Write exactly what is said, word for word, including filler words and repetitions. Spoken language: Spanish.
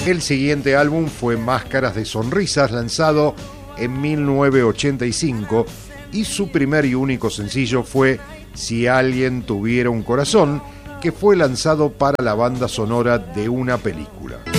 El siguiente álbum fue Máscaras de Sonrisas, lanzado en mil novecientos ochenta y cinco, y su primer y único sencillo fue Si alguien tuviera un corazón, que fue lanzado para la banda sonora de una película.